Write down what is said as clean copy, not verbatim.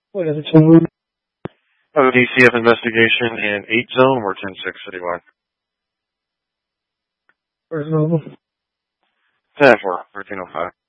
What is it? Two? Oh, DCF investigation in 8 zone or 10-6 citywide. Where's Mobile? 10-4, 1305.